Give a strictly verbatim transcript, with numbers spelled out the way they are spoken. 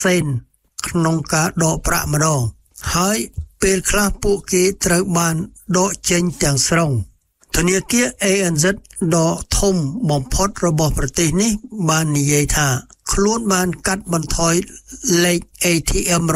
សេនក្នុងការដកប្រាក់ម្ដងហើយពេលខ្លះពួកគេត្រូវបានដកចេញទាំងស្រុងធនាគារ A N Z ដ៏ធំបំផុតរបស់ប្រទេសនេះបាននិយាយថាខ្លួនបានកាត់បន្ថយលេខ A T M